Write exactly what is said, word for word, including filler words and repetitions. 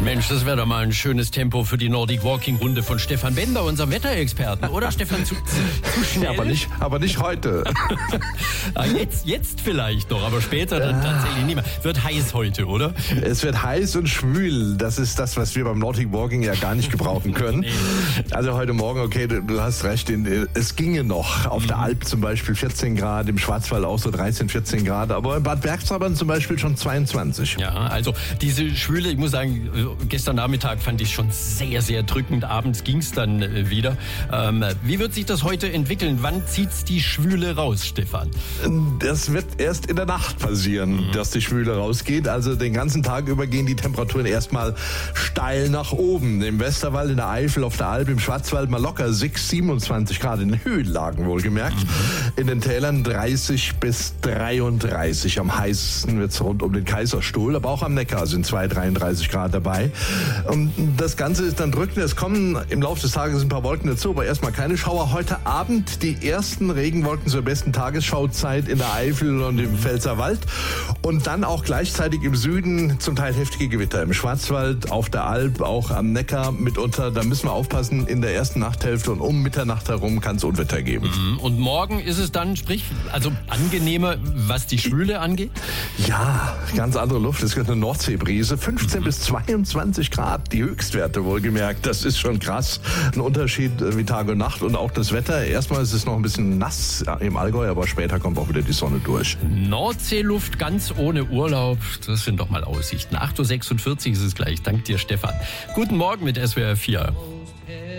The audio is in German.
Mensch, das wäre doch mal ein schönes Tempo für die Nordic Walking Runde von Stefan Bender, unserem Wetterexperten. Oder Stefan, zu, zu schnell? Ja, aber nicht, aber nicht heute. jetzt, jetzt vielleicht noch, aber später dann tatsächlich nicht mehr. Wird heiß heute, oder? Es wird heiß und schwül. Das ist das, was wir beim Nordic Walking ja gar nicht gebrauchen können. Nee. Also heute Morgen, okay, du, du hast recht, in, es ginge noch. Auf mhm. der Alp zum Beispiel vierzehn Grad, im Schwarzwald auch so dreizehn, vierzehn Grad, aber in Bad Bergstraße zum Beispiel schon zweiundzwanzig. Ja, also diese Schwüle, ich muss sagen, gestern Nachmittag fand ich schon sehr, sehr drückend. Abends ging es dann wieder. Ähm, wie wird sich das heute entwickeln? Wann zieht's die Schwüle raus, Stefan? Das wird erst in der Nacht passieren, mhm. dass die Schwüle rausgeht. Also den ganzen Tag über gehen die Temperaturen erstmal steil nach oben. Im Westerwald, in der Eifel, auf der Alp, im Schwarzwald mal locker sechs, siebenundzwanzig Grad in den Höhenlagen wohlgemerkt. Mhm. In den Tälern dreißig bis dreiunddreißig. Am heißesten wird es rund um den Kaiserstuhl, aber auch am Neckar sind zwei, dreiunddreißig Grad dabei. Und das Ganze ist dann drückend. Es kommen im Laufe des Tages ein paar Wolken dazu, aber erstmal keine Schauer. Heute Abend die ersten Regenwolken zur besten Tagesschauzeit in der Eifel und im Pfälzerwald. Und dann auch gleichzeitig im Süden zum Teil heftige Gewitter. Im Schwarzwald, auf der Alp, auch am Neckar mitunter. Da müssen wir aufpassen in der ersten Nachthälfte und um Mitternacht herum kann es Unwetter geben. Und morgen ist es dann, sprich, also angenehmer, was die Schwüle angeht? Ja, ganz andere Luft. Es wird eine Nordseebrise. fünfzehn mhm. bis zweiundzwanzig Grad, die Höchstwerte wohlgemerkt. Das ist schon krass. Ein Unterschied wie Tag und Nacht und auch das Wetter. Erstmal ist es noch ein bisschen nass im Allgäu, aber später kommt auch wieder die Sonne durch. Nordseeluft ganz ohne Urlaub. Das sind doch mal Aussichten. acht Uhr sechsundvierzig ist es gleich. Dank dir, Stefan. Guten Morgen mit S W R vier.